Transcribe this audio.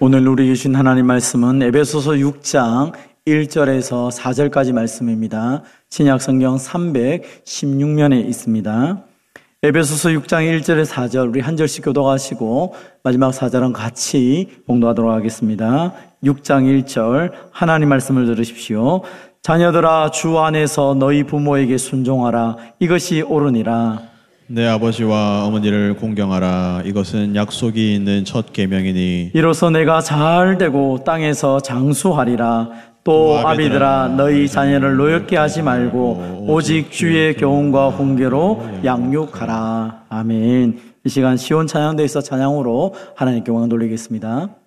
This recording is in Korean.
오늘 우리에게 주신 하나님 말씀은 에베소서 6장 1절에서 4절까지 말씀입니다. 신약성경 316면에 있습니다. 에베소서 6장 1절에 4절 우리 한 절씩 교독하시고 마지막 4절은 같이 봉독하도록 하겠습니다. 6장 1절 하나님 말씀을 들으십시오. 자녀들아 주 안에서 너희 부모에게 순종하라. 이것이 옳으니라. 내 아버지와 어머니를 공경하라. 이것은 약속이 있는 첫 계명이니 이로써 내가 잘 되고 땅에서 장수하리라. 또 아비들아 너희 자녀를 노엽게 하지 말고 오직 주의 교훈과 훈계로 양육하라. 아멘. 이 시간 시온 찬양대에서 찬양으로 하나님께 영광 돌리겠습니다.